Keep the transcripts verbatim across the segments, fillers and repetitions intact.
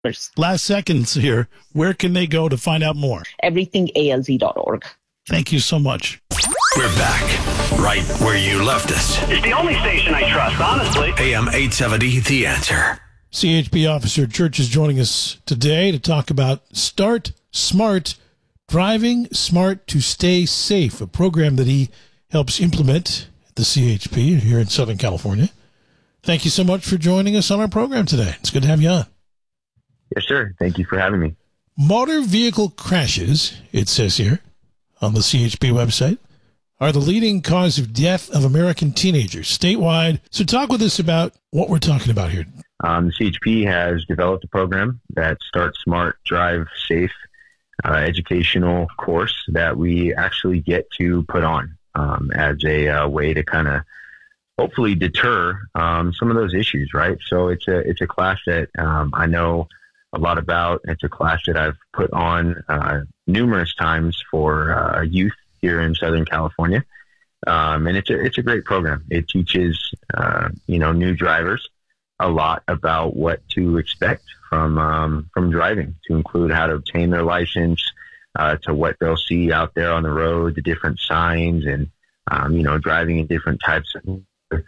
Last seconds here. Where can they go to find out more? everything A L Z dot org. Thank you so much. We're back, right where you left us. It's the only station I trust, honestly. A M eight seventy, The Answer. C H P Officer Church is joining us today to talk about Start Smart, Driving Smart to Stay Safe, a program that he helps implement at the C H P here in Southern California. Thank you so much for joining us on our program today. It's good to have you on. Yes, sir. Thank you for having me. Motor vehicle crashes, it says here on the C H P website, are the leading cause of death of American teenagers statewide. So talk with us about what we're talking about here. Um, the C H P has developed a program that Start Smart, Drive Safe uh, educational course that we actually get to put on um, as a uh, way to kind of hopefully deter um, some of those issues, right? So it's a it's a class that um, I know a lot about. It's a class that I've put on uh, numerous times for uh, youth here in Southern California, um, and it's a it's a great program. It teaches uh, you know new drivers a lot about what to expect from um, from driving, to include how to obtain their license, uh, to what they'll see out there on the road, the different signs, and um, you know driving in different types of.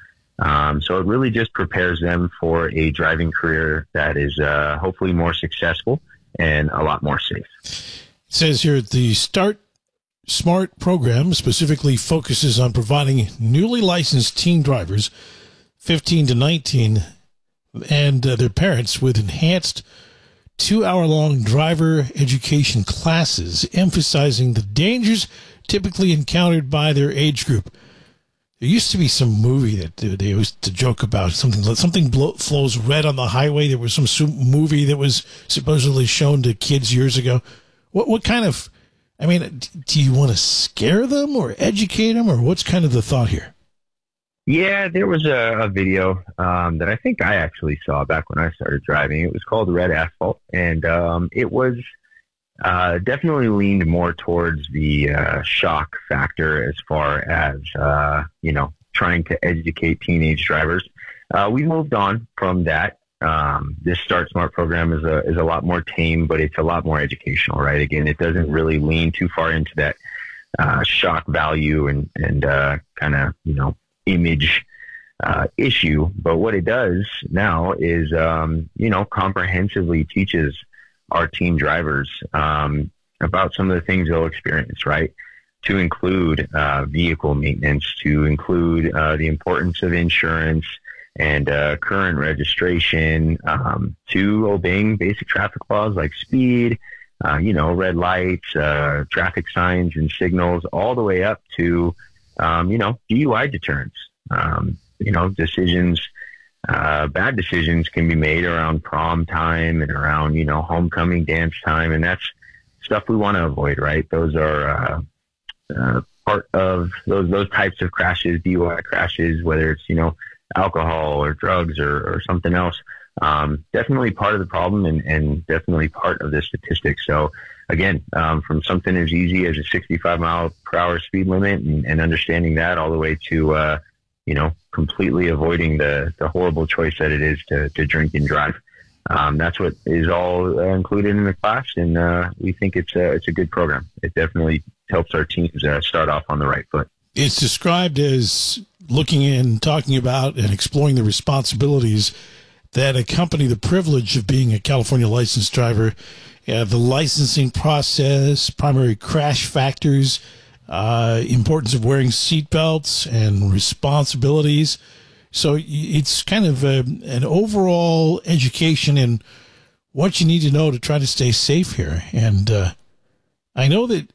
Um, so it really just prepares them for a driving career that is uh, hopefully more successful and a lot more safe. It says here the Start Smart program specifically focuses on providing newly licensed teen drivers, fifteen to nineteen, and uh, their parents with enhanced two-hour-long driver education classes, emphasizing the dangers typically encountered by their age group. There used to be some movie that they used to joke about, something something blow, flows red on the highway. There was some movie that was supposedly shown to kids years ago. What what kind of, I mean, do you want to scare them or educate them, or what's kind of the thought here? Yeah, there was a, a video um, that I think I actually saw back when I started driving. It was called Red Asphalt, and um, it was uh, definitely leaned more towards the uh, shock factor as far as, uh, you know, trying to educate teenage drivers. Uh, we moved on from that. Um, this Start Smart program is a, is a lot more tame, but it's a lot more educational, right? Again, it doesn't really lean too far into that uh, shock value and, and uh, kind of, you know, image uh, issue. But what it does now is, um, you know, comprehensively teaches our teen drivers um, about some of the things they'll experience, right? To include uh, vehicle maintenance, to include uh, the importance of insurance and uh, current registration, um, to obeying basic traffic laws like speed, uh, you know, red lights, uh, traffic signs and signals, all the way up to, um, you know, D U I deterrence. Um, you know, decisions, uh, bad decisions can be made around prom time and around, you know, homecoming dance time. And that's stuff we want to avoid, right? Those are uh, uh, part of those those types of crashes, D U I crashes, whether it's, you know, alcohol or drugs or, or something else. Um, definitely part of the problem and, and definitely part of the statistics. So again, um, from something as easy as a sixty-five mile per hour speed limit and, and understanding that all the way to, uh, you know, completely avoiding the, the horrible choice that it is to, to drink and drive. Um, that's what is all uh, included in the class. And, uh, we think it's a, it's a good program. It definitely helps our teams uh, start off on the right foot. It's described as looking and talking about and exploring the responsibilities that accompany the privilege of being a California licensed driver, uh, the licensing process, primary crash factors, uh, importance of wearing seatbelts and responsibilities. So it's kind of a, an overall education in what you need to know to try to stay safe here. And uh, I know that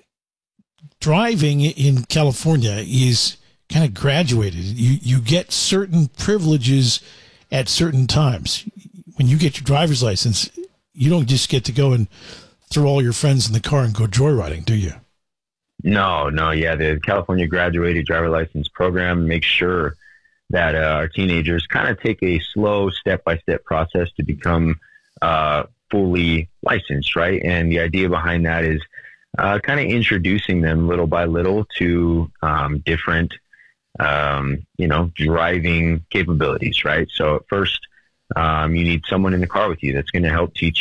driving in California is kind of graduated. You you get certain privileges at certain times. When you get your driver's license, you don't just get to go and throw all your friends in the car and go joyriding, do you? No, no, yeah. The California Graduated Driver License Program makes sure that uh, our teenagers kind of take a slow step-by-step process to become uh, fully licensed, right? And the idea behind that is uh, kind of introducing them little by little to um, different, um, you know, driving capabilities, right? So at first, Um, you need someone in the car with you that's going to help teach